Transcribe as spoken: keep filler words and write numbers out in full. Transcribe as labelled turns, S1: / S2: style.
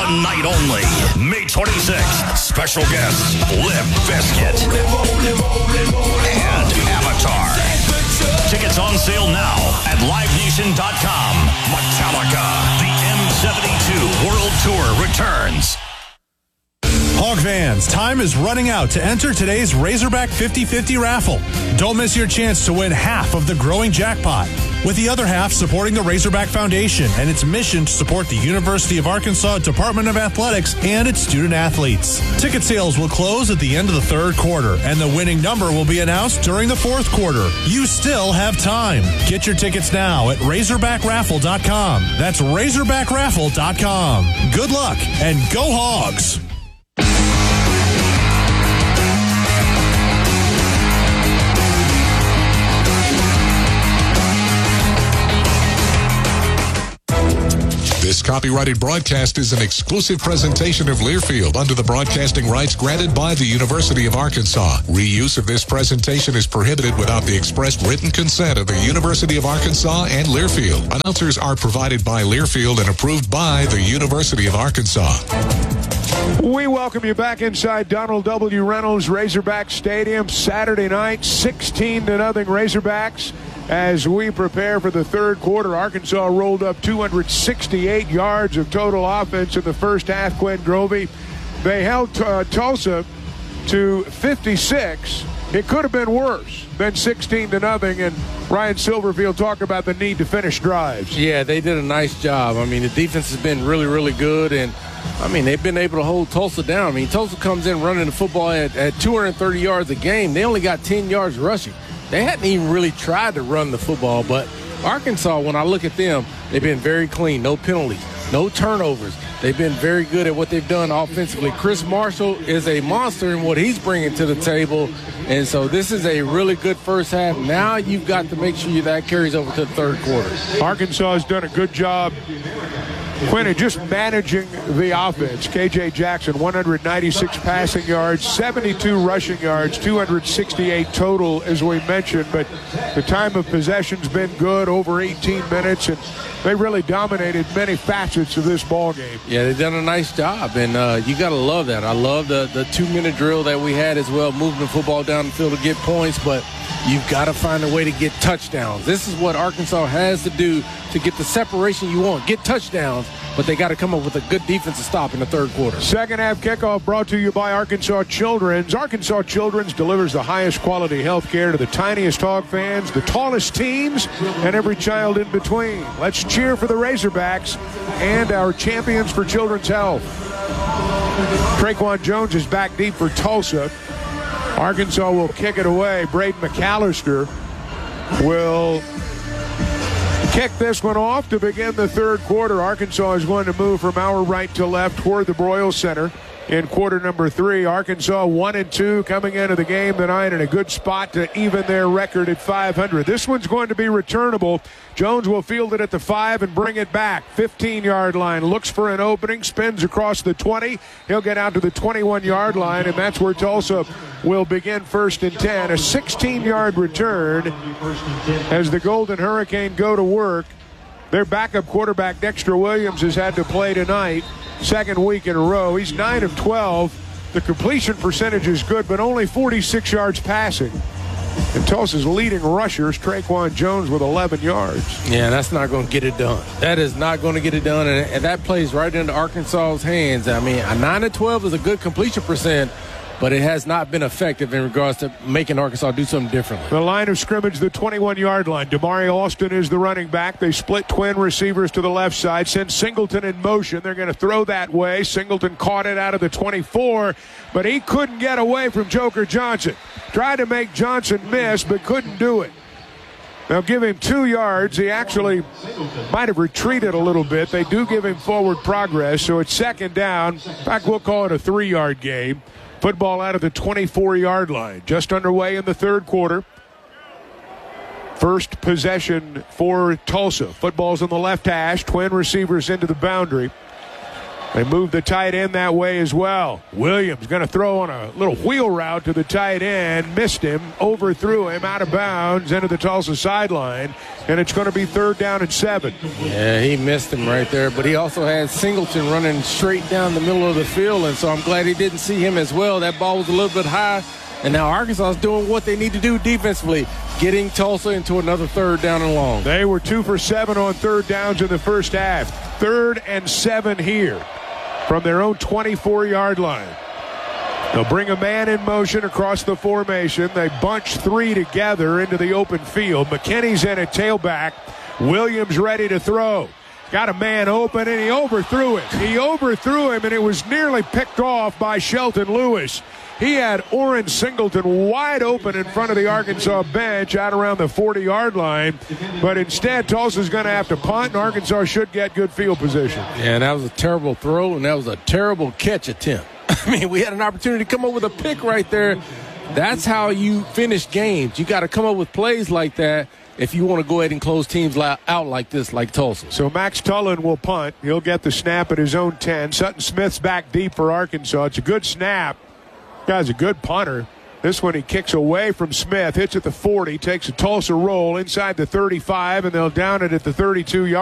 S1: One night only. May twenty-sixth. Special guests, Limp Bizkit and Avatar. Tickets on sale now at live nation dot com. Metallica, the M seventy-two World Tour returns.
S2: Hog fans, time is running out to enter today's Razorback fifty fifty raffle. Don't miss your chance to win half of the growing jackpot, with the other half supporting the Razorback Foundation and its mission to support the University of Arkansas Department of Athletics and its student athletes. Ticket sales will close at the end of the third quarter, and the winning number will be announced during the fourth quarter. You still have time. Get your tickets now at razorback raffle dot com. That's razorback raffle dot com. Good luck and go Hogs!
S3: This copyrighted broadcast is an exclusive presentation of Learfield under the broadcasting rights granted by the University of Arkansas. Reuse of this presentation is prohibited without the expressed written consent of the University of Arkansas and Learfield. Announcers are provided by Learfield and approved by the University of Arkansas.
S4: We welcome you back inside Donald W. Reynolds Razorback Stadium Saturday night, sixteen to nothing Razorbacks. As we prepare for the third quarter, Arkansas rolled up two hundred sixty-eight yards of total offense in the first half. Quinn Grovey. They held uh, Tulsa to fifty-six. It could have been worse than sixteen to nothing. And Ryan Silverfield talked about the need to finish drives.
S5: Yeah, they did a nice job. I mean, the defense has been really, really good. And, I mean, they've been able to hold Tulsa down. I mean, Tulsa comes in running the football at, at two hundred thirty yards a game. They only got ten yards rushing. They hadn't even really tried to run the football, but Arkansas, when I look at them, they've been very clean, no penalties, no turnovers. They've been very good at what they've done offensively. Chris Marshall is a monster in what he's bringing to the table, and so this is a really good first half. Now you've got to make sure that carries over to the third quarter.
S4: Arkansas has done a good job, Quinn, just managing the offense. K J Jackson, one hundred ninety-six passing yards, seventy-two rushing yards, two hundred sixty-eight total, as we mentioned. But the time of possession's been good, over eighteen minutes, and they really dominated many facets of this ball game.
S5: Yeah, they've done a nice job, and uh, you got to love that. I love the, the two-minute drill that we had as well, moving the football down the field to get points, but you've got to find a way to get touchdowns. This is what Arkansas has to do to get the separation you want. Get touchdowns, but they got to come up with a good defensive stop in the third quarter.
S4: Second half kickoff brought to you by Arkansas Children's. Arkansas Children's delivers the highest quality health care to the tiniest Hog fans, the tallest teams, and every child in between. Let's cheer for the Razorbacks and our champions for children's health. Traquan Jones is back deep for Tulsa. Arkansas will kick it away. Braden McAllister will kick this one off to begin the third quarter. Arkansas is going to move from our right to left toward the Broyles Center in quarter number three. Arkansas one and two coming into the game tonight in a good spot to even their record at five hundred. This one's going to be returnable. Jones will field it at the five and bring it back. fifteen-yard line. Looks for an opening. Spins across the twenty. He'll get out to the twenty-one-yard line, and that's where Tulsa will begin first and ten. A sixteen-yard return as the Golden Hurricane go to work. Their backup quarterback, Dexter Williams, has had to play tonight. Second week in a row. He's nine of twelve. The completion percentage is good, but only forty-six yards passing. And Tulsa's leading rushers, Traquan Jones, with eleven yards.
S5: Yeah, that's not going to get it done. That is not going to get it done, and, and that plays right into Arkansas's hands. I mean, a nine of twelve is a good completion percent, but it has not been effective in regards to making Arkansas do something differently.
S4: The line of scrimmage, the twenty-one-yard line. Damari Alston is the running back. They split twin receivers to the left side, send Singleton in motion. They're going to throw that way. Singleton caught it out of the twenty-four, but he couldn't get away from Joker Johnson. Tried to make Johnson miss, but couldn't do it. They'll give him two yards. He actually might have retreated a little bit. They do give him forward progress, so it's second down. In fact, we'll call it a three-yard game. Football out of the twenty-four-yard line. Just underway in the third quarter. First possession for Tulsa. Football's on the left hash. Twin receivers into the boundary. They moved the tight end that way as well. Williams going to throw on a little wheel route to the tight end. Missed him, overthrew him, out of bounds, into the Tulsa sideline. And it's going to be third down and seven.
S5: Yeah, he missed him right there. But he also had Singleton running straight down the middle of the field. And so I'm glad he didn't see him as well. That ball was a little bit high. And now Arkansas is doing what they need to do defensively, getting Tulsa into another third down and long.
S4: They were two for seven on third downs in the first half. Third and seven here from their own twenty-four-yard line. They'll bring a man in motion across the formation. They bunch three together into the open field. McKinney's in at tailback. Williams ready to throw. Got a man open, and he overthrew him. He overthrew him, and it was nearly picked off by Shelton Lewis. He had Oren Singleton wide open in front of the Arkansas bench out around the forty-yard line. But instead, Tulsa's going to have to punt, and Arkansas should get good field position.
S5: Yeah, and that was a terrible throw, and that was a terrible catch attempt. I mean, we had an opportunity to come up with a pick right there. That's how you finish games. You got to come up with plays like that if you want to go ahead and close teams out like this, like Tulsa.
S4: So Max Tullen will punt. He'll get the snap at his own ten. Sutton Smith's back deep for Arkansas. It's a good snap. Guy's a good punter. This one he kicks away from Smith, hits at the forty, takes a Tulsa roll inside the thirty-five, and they'll down it at the thirty-two-yard